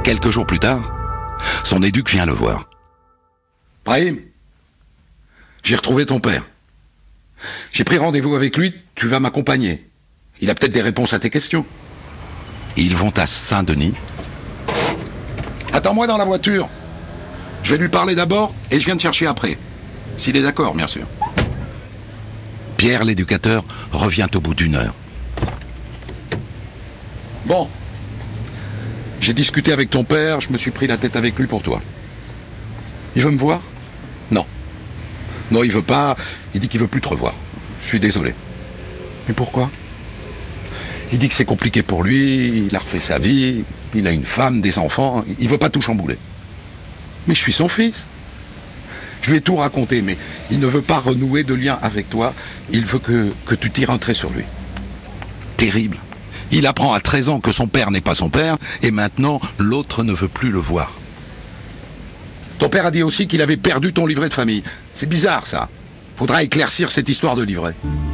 Quelques jours plus tard, son éduc vient le voir. Brahim, j'ai retrouvé ton père. J'ai pris rendez-vous avec lui, tu vas m'accompagner. Il a peut-être des réponses à tes questions. Ils vont à Saint-Denis. Attends-moi dans la voiture. Je vais lui parler d'abord et je viens te chercher après. S'il est d'accord, bien sûr. Pierre, l'éducateur, revient au bout d'1 heure. Bon. J'ai discuté avec ton père, je me suis pris la tête avec lui pour toi. Il veut me voir ? Non. Non, il veut pas. Il dit qu'il veut plus te revoir. Je suis désolé. Mais pourquoi ? Il dit que c'est compliqué pour lui, il a refait sa vie, il a une femme, des enfants, il veut pas tout chambouler. Mais je suis son fils. Je lui ai tout raconté, mais il ne veut pas renouer de lien avec toi, il veut que tu tires un trait sur lui. Terrible. Il apprend à 13 ans que son père n'est pas son père, et maintenant, l'autre ne veut plus le voir. Ton père a dit aussi qu'il avait perdu ton livret de famille. C'est bizarre, ça. Faudra éclaircir cette histoire de livret.